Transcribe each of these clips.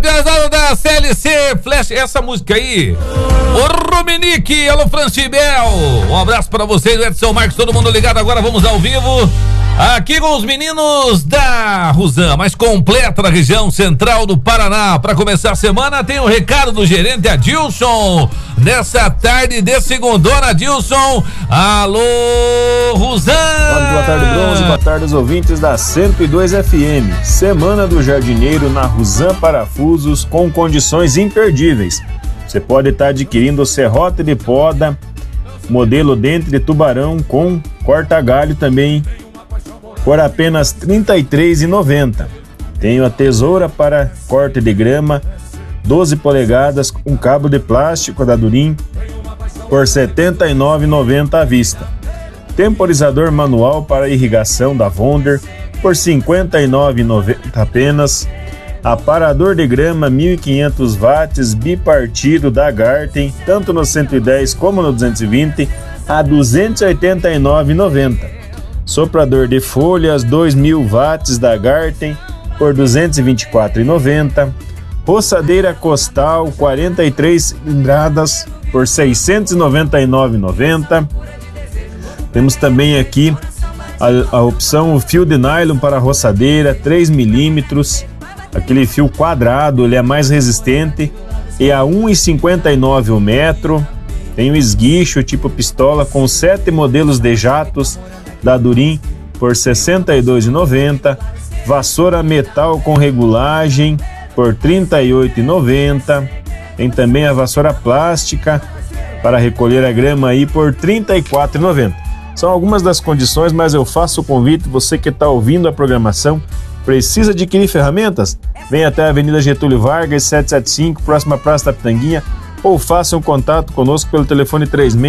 organizado da CLC Flash, essa música aí, o Rominique, alô Francibel, um abraço pra vocês, o Edson Marques, todo mundo ligado agora, vamos ao vivo, aqui com os meninos da Rusan, mais completa na região central do Paraná. Para começar a semana, tem o recado do gerente Adilson, nessa tarde de segundona. Adilson, alô Rusan. Boa tarde, Bronze, boa tarde aos ouvintes da 102 FM. Semana do jardineiro na Rusan Parafusos com condições imperdíveis. Você pode estar adquirindo o serrote de poda, modelo dente de tubarão com corta-galho também, por apenas R$ 33,90. Tenho a tesoura para corte de grama, 12 polegadas, com cabo de plástico da Durim, por R$ 79,90 à vista. Temporizador manual para irrigação da Wonder, por R$ 59,90 apenas. Aparador de grama 1.500 watts bipartido da Garten, tanto no 110 como no 220, a R$ 289,90. Soprador de folhas 2.000 watts da Garten por R$ 224,90. Roçadeira costal 43 cilindradas por R$ 699,90. Temos também aqui a opção fio de nylon para roçadeira 3 milímetros. Aquele fio quadrado, ele é mais resistente e a R$ 1,59 o metro. Tem o esguicho tipo pistola com 7 modelos de jatos da Durim por R$ 62,90. Vassoura metal com regulagem por R$ 38,90. Tem também a vassoura plástica para recolher a grama aí por R$ 34,90. São algumas das condições, mas eu faço o convite, você que está ouvindo a programação, precisa adquirir ferramentas? Vem até a Avenida Getúlio Vargas, 775, próxima Praça da Pitanguinha, ou faça um contato conosco pelo telefone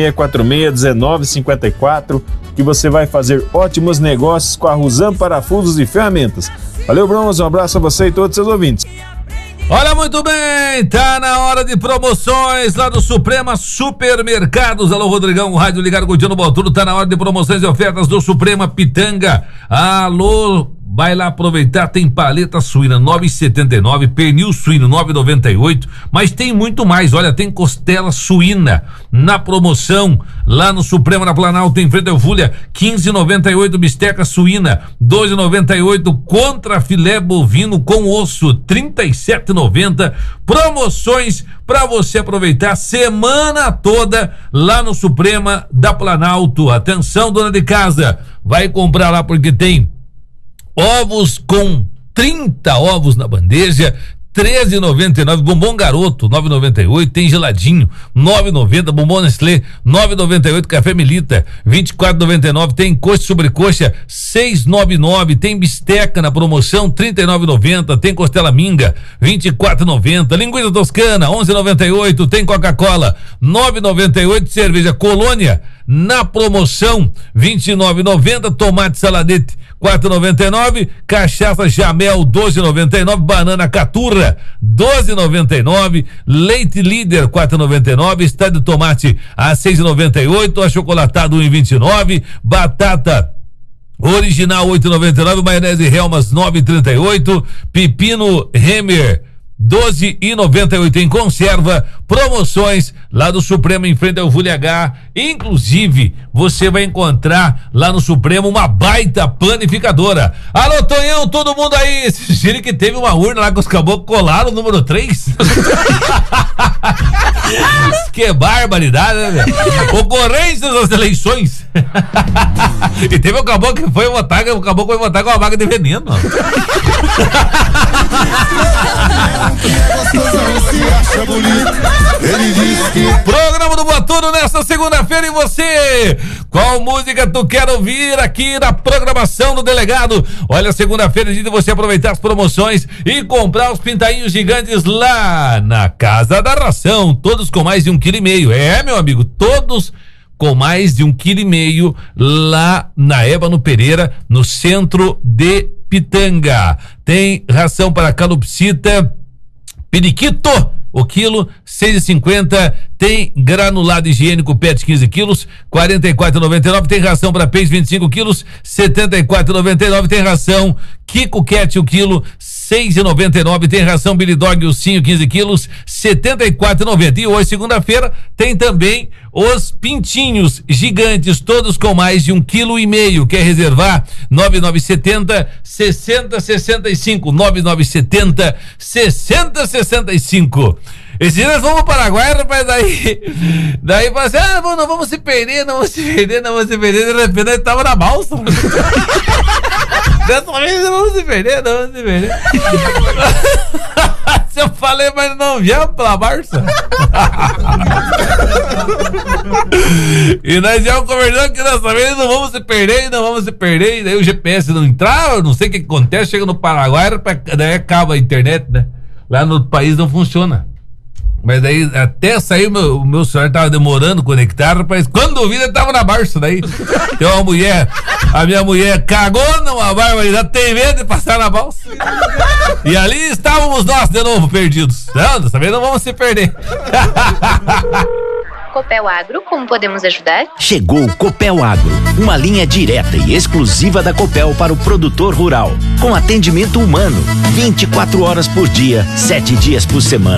3646-1954, que você vai fazer ótimos negócios com a Rusan Parafusos e Ferramentas. Valeu, Bronze, um abraço a você e todos os seus ouvintes. Olha, muito bem, tá na hora de promoções lá do Suprema Supermercados. Alô, Rodrigão, o rádio ligado com o Tiano Baltudo, tá na hora de promoções e ofertas do Suprema Pitanga. Alô, vai lá aproveitar, tem paleta suína 9,79, pernil suíno 9,98, mas tem muito mais, olha, tem costela suína na promoção lá no Suprema na Planalto, em frente ao Fúlia, 15,98, bisteca suína 12,98, contra filé bovino com osso 37,90, promoções para você aproveitar semana toda lá no Suprema da Planalto. Atenção, dona de casa, vai comprar lá porque tem ovos com 30 ovos na bandeja, R$13,99, bombom garoto, R$9,98, tem geladinho, R$9,90, bombom Nestlé, R$9,98, café Melita, R$24,99, tem coxa sobre coxa, R$6,99, tem bisteca na promoção, R$39,90, tem costela minga, R$24,90, linguiça toscana, R$11,98, tem Coca-Cola, R$9,98, cerveja Colônia, na promoção, R$29,90, tomate saladete, R$4,99, cachaça Jamel, R$12,99, banana Caturra, R$12,99, leite Líder, R$4,99, estado de tomate a R$6,98, achocolatado R$1,29, batata original R$8,99, maionese Helmas R$9,38, pepino Hemer R$12,98 em conserva, promoções lá do Supremo em frente ao VulH. Inclusive, você vai encontrar lá no Supremo uma baita panificadora. Alô, Tonhão, todo mundo aí, vocês que teve uma urna lá que os caboclos colaram o número 3? Que barbaridade, né, velho? Ocorrências das eleições. E teve um caboclo que foi votar, o caboclo foi votar com uma vaga de veneno. Programa do Botudo nesta segunda-feira, e você? Qual música tu quer ouvir aqui na programação do delegado? Olha, segunda-feira é dia de você aproveitar as promoções e comprar os pintainhos gigantes lá na Casa da Ração, todos com mais de 1,5 kg. É, meu amigo, todos com mais de 1,5 kg lá na Ébano Pereira, no centro de Pitanga. Tem ração para calopsita, periquito, o quilo, R$6,50. Tem granulado higiênico PET 15 quilos, R$44,99. Tem ração para peixe 25 quilos, R$74,99. Tem ração Kiko Cat, o quilo, 6,99. Tem ração Billy Dog ursinho 15 quilos, 74,90. E hoje, segunda-feira, tem também os pintinhos gigantes, todos com mais de 1,5 kg. Quer reservar? 9970 6065. 9970 6065. Esse dia nós vamos para o Paraguai, rapaz, daí fala assim, não vamos se perder, de repente nós tava na balsa. Dessa vez não vamos se perder. Eu falei, mas não viemos pela Barça. E nós íamos conversando que dessa vez não vamos se perder. E daí o GPS não entrava, não sei o que acontece, chega no Paraguai, daí acaba a internet, né? Lá no país não funciona. Mas daí até sair o meu celular tava demorando conectar, rapaz. Quando eu vi, ele tava na Barça daí. Tem uma mulher, a minha mulher cagou numa barbaridade, tem medo de passar na balsa. E ali estávamos nós de novo perdidos. Não, dessa vez não vamos se perder. Copel Agro, como podemos ajudar? Chegou o Copel Agro, uma linha direta e exclusiva da Copel para o produtor rural, com atendimento humano, 24 horas por dia, 7 dias por semana.